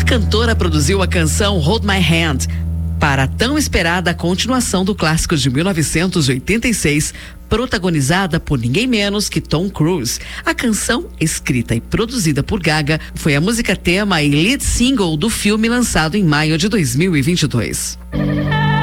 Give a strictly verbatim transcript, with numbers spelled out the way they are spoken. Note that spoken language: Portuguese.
cantora produziu a canção Hold My Hand para a tão esperada continuação do clássico de mil novecentos e oitenta e seis, protagonizada por ninguém menos que Tom Cruise. A canção, escrita e produzida por Gaga, foi a música tema e lead single do filme lançado em maio de dois mil e vinte e dois.